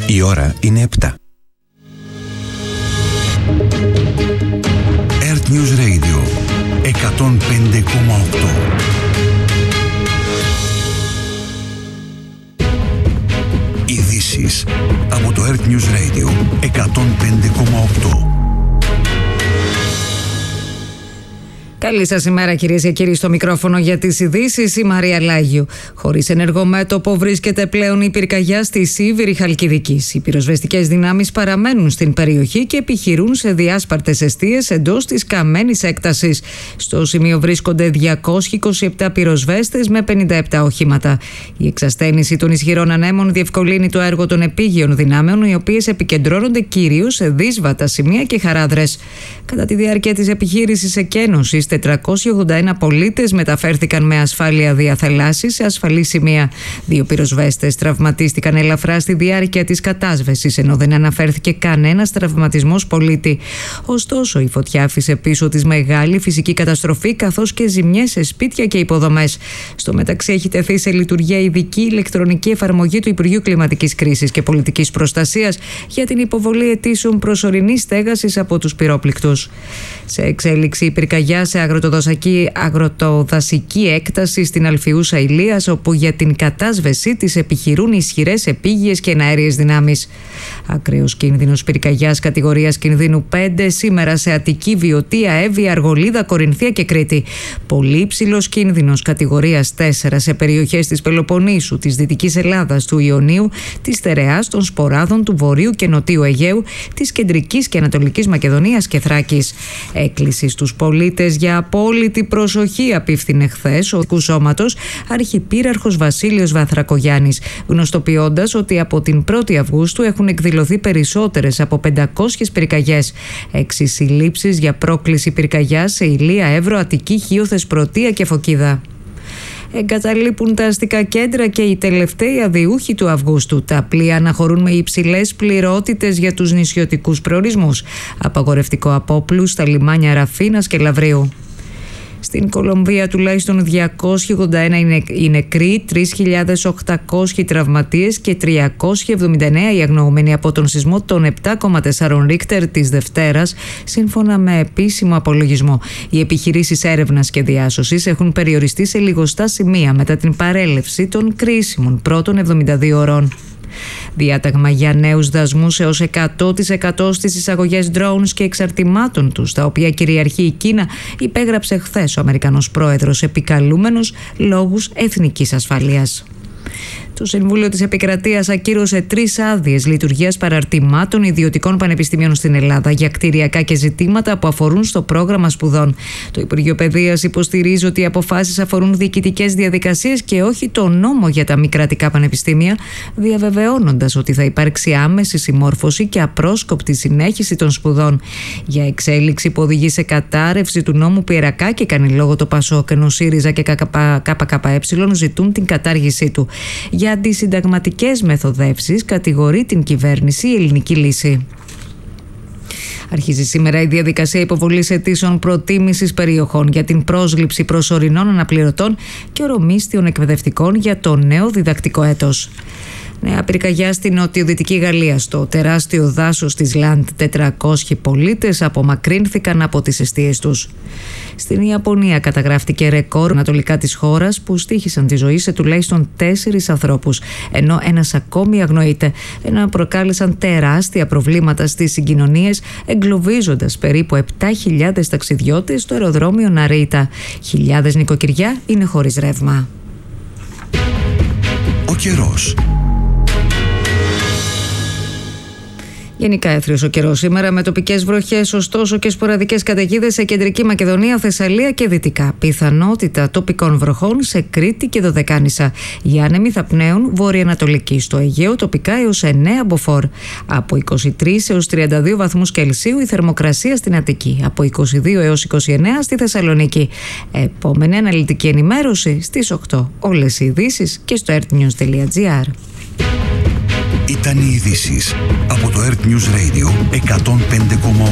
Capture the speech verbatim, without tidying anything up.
Η ώρα είναι επτά. Earth News Radio εκατόν πέντε κόμμα οκτώ. Ειδήσεις από το Earth News Radio εκατόν πέντε κόμμα οκτώ. Καλή σας ημέρα, κυρίες και κύριοι, στο μικρόφωνο για τις ειδήσεις η Μαρία Λάγιου. Χωρίς ενεργό μέτωπο βρίσκεται πλέον η πυρκαγιά στη Σίβηρη Χαλκιδικής. Οι πυροσβεστικές δυνάμεις παραμένουν στην περιοχή και επιχειρούν σε διάσπαρτες εστίες εντός της καμένης έκτασης. Στο σημείο βρίσκονται διακόσιοι είκοσι επτά πυροσβέστες με πενήντα επτά οχήματα. Η εξασθένιση των ισχυρών ανέμων διευκολύνει το έργο των επίγειων δυνάμεων, οι οποίες επικεντρώνονται κυρίως σε δύσβατα σημεία και χαράδρες. Κατά τη διάρκεια της επιχείρησης εκένωσης, τετρακόσιοι ογδόντα ένα πολίτες μεταφέρθηκαν με ασφάλεια δια θαλάσσης σε ασφαλή σημεία. Δύο πυροσβέστες τραυματίστηκαν ελαφρά στη διάρκεια της κατάσβεσης, ενώ δεν αναφέρθηκε κανένας τραυματισμός πολίτη. Ωστόσο, η φωτιά άφησε πίσω της μεγάλη φυσική καταστροφή, καθώς και ζημιές σε σπίτια και υποδομές. Στο μεταξύ, έχει τεθεί σε λειτουργία ειδική ηλεκτρονική εφαρμογή του Υπουργείου Κλιματικής Κρίσης και Πολιτικής Προστασίας για την υποβολή αιτήσεων προσωρινής στέγασης από τους πυρόπληκτους. Σε εξέλιξη η πυρκαγιά σε αγροτοδασική, αγροτοδασική έκταση στην Αλφιούσα Ηλίας, όπου για την κατάσβεσή της επιχειρούν ισχυρές επίγειες και εναέριες δυνάμεις. Ακραίος κίνδυνος πυρκαγιάς κατηγορίας κινδύνου πέντε σήμερα σε Αττική, Βιωτία, Εύβοια, Αργολίδα, Κορινθία και Κρήτη. Πολύ υψηλός κίνδυνος κατηγορίας τέσσερα σε περιοχές της Πελοποννήσου, της Δυτικής Ελλάδας, του Ιωνίου, της Στερεάς, των Σποράδων, του Βορείου και Νοτίου Αιγαίου, της Κεντρικής και Ανατολικής Μακεδονίας και Θράκης. Έκκληση στους πολίτες για απόλυτη προσοχή απίφθινε χθες ο Οδικού Σώματος Αρχιπήραρχος Βασίλειος Βαθρακογιάννης, γνωστοποιώντας ότι από την πρώτη Αυγούστου έχουν εκδηλωθεί περισσότερες από πεντακόσιες πυρκαγιές. Έξι συλλήψεις για πρόκληση πυρκαγιάς σε Ηλία, Εύρο, Αττική, Χίο, Θεσπρωτεία και Φωκίδα. Εγκαταλείπουν τα αστικά κέντρα και οι τελευταίοι αδιούχοι του Αυγούστου. Τα πλοία αναχωρούν με υψηλές πληρότητες για τους νησιωτικούς προορισμούς. Απαγορευτικό απόπλου στα λιμάνια Ραφίνας και Λαβρίου. Στην Κολομβία τουλάχιστον διακόσιοι ογδόντα ένα είναι οι νεκροί, τρεις χιλιάδες οκτακόσιοι τραυματίες και τριακόσιοι εβδομήντα εννέα οι αγνοούμενοι από τον σεισμό των επτά κόμμα τέσσερα Ρίκτερ της Δευτέρας, σύμφωνα με επίσημο απολογισμό. Οι επιχειρήσεις έρευνας και διάσωσης έχουν περιοριστεί σε λιγοστά σημεία μετά την παρέλευση των κρίσιμων πρώτων εβδομήντα δύο ωρών. Διάταγμα για νέους δασμούς έως εκατό τοις εκατό στις εισαγωγές drones και εξαρτημάτων τους, τα οποία κυριαρχεί η Κίνα, υπέγραψε χθες ο Αμερικανός πρόεδρος, επικαλούμενος λόγους εθνικής ασφαλείας. Το Συμβούλιο της Επικρατείας ακύρωσε τρεις άδειες λειτουργίας παραρτημάτων ιδιωτικών πανεπιστημίων στην Ελλάδα για κτηριακά και ζητήματα που αφορούν στο πρόγραμμα σπουδών. Το Υπουργείο Παιδείας υποστηρίζει ότι οι αποφάσεις αφορούν διοικητικές διαδικασίες και όχι το νόμο για τα μη κρατικά πανεπιστήμια, διαβεβαιώνοντας ότι θα υπάρξει άμεση συμμόρφωση και απρόσκοπτη συνέχιση των σπουδών. Για εξέλιξη που οδηγεί σε κατάρρευση του νόμου Πιερακάκη κάνει λόγο το Πασόκ, ενώ ΣΥΡΙΖΑ και ΚΚΕ ζητούν την κατάργησή του. Για αντισυνταγματικές μεθοδεύσεις κατηγορεί την κυβέρνηση η Ελληνική Λύση. Αρχίζει σήμερα η διαδικασία υποβολής αιτήσεων προτίμησης περιοχών για την πρόσληψη προσωρινών αναπληρωτών και ορομίσθιων εκπαιδευτικών για το νέο διδακτικό έτος. Νέα πυρκαγιά στην νοτιοδυτική Γαλλία. Στο τεράστιο δάσος της Λαντ, τετρακόσιοι πολίτες απομακρύνθηκαν από τις εστίες τους. Στην Ιαπωνία καταγράφτηκε ρεκόρ ανατολικά της χώρας που στοίχησαν τη ζωή σε τουλάχιστον τέσσερις ανθρώπους, ενώ ένας ακόμη αγνοείται, ενώ προκάλεσαν τεράστια προβλήματα στις συγκοινωνίες, εγκλωβίζοντας περίπου επτά χιλιάδες ταξιδιώτες στο αεροδρόμιο Ναρίτα. Χιλιάδες νοικοκυριά είναι χωρίς ρεύμα. Ο καιρός. Γενικά έθριος ο καιρός σήμερα, με τοπικές βροχές, ωστόσο και σποραδικές καταιγίδες σε κεντρική Μακεδονία, Θεσσαλία και δυτικά. Πιθανότητα τοπικών βροχών σε Κρήτη και Δωδεκάνησα. Οι άνεμοι θα πνέουν βορειοανατολική, στο Αιγαίο τοπικά έως εννέα μποφόρ. Από είκοσι τρεις έως τριάντα δύο βαθμούς Κελσίου η θερμοκρασία στην Αττική. Από είκοσι δύο έως είκοσι εννέα στη Θεσσαλονίκη. Επόμενη αναλυτική ενημέρωση στις οκτώ. Όλες οι ειδήσεις και στο earthnews τελεία gr. Ήταν οι ειδήσεις από το Earth News Radio εκατόν πέντε κόμμα οκτώ.